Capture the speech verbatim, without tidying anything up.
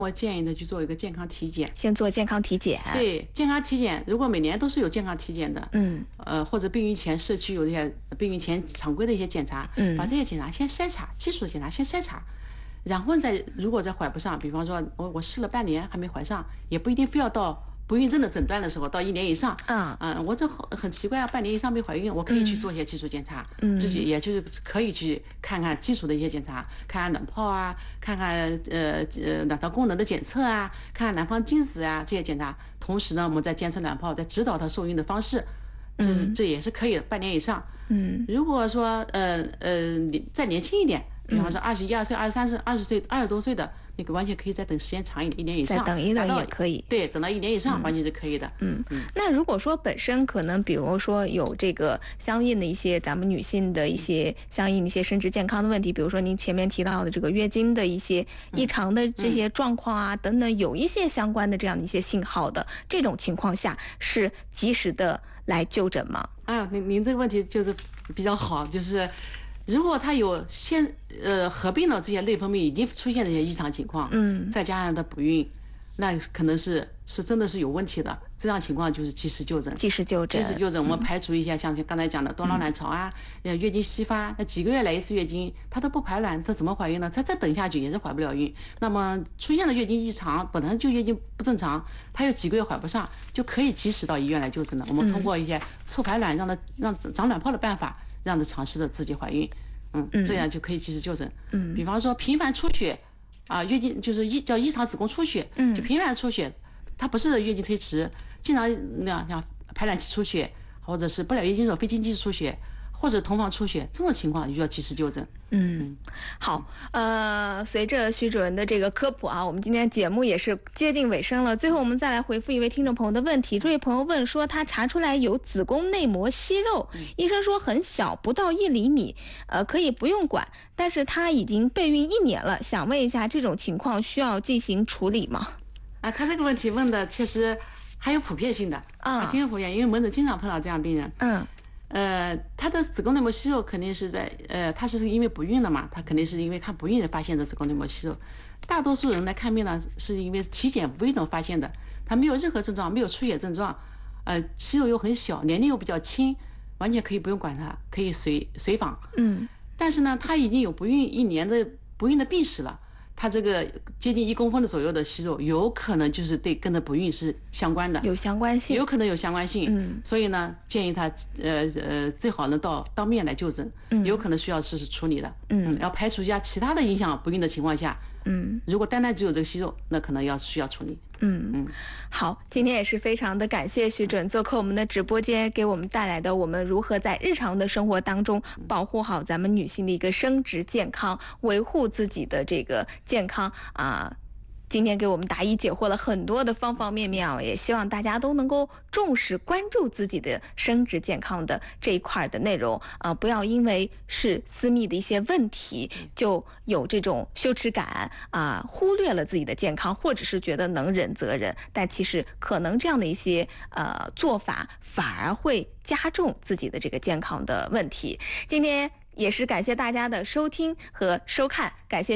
我建议的去做一个健康体检， 先做健康体检。 对，健康体检，如果每年都是有健康体检的， 嗯， 呃，或者病孕前社区有这些病孕前常规的一些检查， 嗯， 把这些检查先筛查，基础的检查先筛查，然后再如果再怀不上，比方说我我试了半年还没怀上，也不一定非要到不孕症的诊断的时候，到一年以上， 啊， 嗯，我这很奇怪啊，半年以上没怀孕，我可以去做一些基础检查， 嗯， 自己也就是可以去看看基础的一些检查，看看卵泡啊，看看呃呃卵巢功能的检测啊，看看男方精子啊这些检查，同时呢，我们再监测卵泡，再指导他受孕的方式，就是这也是可以的，半年以上。 嗯， 如果说呃呃再年轻一点，比方说二十一二岁、二十三岁、二十岁、二十多岁的，你完全可以再等时间长一点，一年以上， 再等一等也可以。 对，等到一年以上完全是可以的。 嗯嗯。那如果说本身可能，比如说有这个相应的一些咱们女性的一些相应的一些生殖健康的问题，比如说您前面提到的这个月经的一些异常的这些状况啊、嗯、等等，有一些相关的这样的一些信号的这种情况下，是及时的来就诊吗？ 啊，您您这个问题就是比较好，就是如果他有先呃合并了这些内分泌已经出现的一些异常情况， 嗯，再加上他不孕，那可能是是真的是有问题的。这样情况就是及时就诊， 及时就诊， 及时就诊。我们排除一些像刚才讲的多囊卵巢啊，嗯、月经稀发，那几个月来一次月经，她都不排卵，她怎么怀孕呢？她再等下去也是怀不了孕。那么出现了月经异常，本来就月经不正常，她有几个月怀不上，就可以及时到医院来就诊了。我们通过一些促排卵，让她让长卵泡的办法，让她尝试着自己怀孕。嗯，这样就可以及时就诊。 嗯， 比方说频繁出血啊，月经就是异叫异常子宫出血， 嗯， 就频繁出血，它不是月经推迟，经常那样像排卵期出血，或者是不了月经这种非经期出血，或者同房出血，这种情况就要及时就诊。 嗯，好，呃，随着徐主任的这个科普啊，我们今天节目也是接近尾声了。最后，我们再来回复一位听众朋友的问题。这位朋友问说，他查出来有子宫内膜息肉，医生说很小，不到一厘米，呃，可以不用管，但是他已经备孕一年了，想问一下，这种情况需要进行处理吗？ 啊，他这个问题问的确实还有普遍性的啊，挺有普遍，因为门诊经常碰到这样病人。 嗯。 呃，她的子宫内膜息肉肯定是在呃，她是因为不孕了嘛，她肯定是因为看不孕发现的子宫内膜息肉。大多数人来看病呢，是因为体检无意中发现的，她没有任何症状，没有出血症状，呃，息肉又很小，年龄又比较轻，完全可以不用管她，可以随随访。 嗯。 但是呢，她已经有不孕一年的不孕的病史了。他这个接近一公分的左右的息肉，有可能就是对跟着不孕是相关的， 有相关性， 有可能有相关性。 嗯， 所以呢，建议他呃呃最好能到当面来就诊， 嗯， 有可能需要实施处理的。 嗯， 要排除一下其他的影响不孕的情况下， 嗯， 如果单单只有这个息肉，那可能要需要处理。 嗯嗯，好，今天也是非常的感谢徐主任做客我们的直播间，给我们带来的我们如何在日常的生活当中保护好咱们女性的一个生殖健康，维护自己的这个健康啊。今天给我们答疑解惑了很多的方方面面啊，也希望大家都能够重视关注自己的生殖健康的这一块的内容啊，不要因为是私密的一些问题就有这种羞耻感啊，忽略了自己的健康，或者是觉得能忍则忍，但其实可能这样的一些呃做法反而会加重自己的这个健康的问题。今天也是感谢大家的收听和收看，感谢。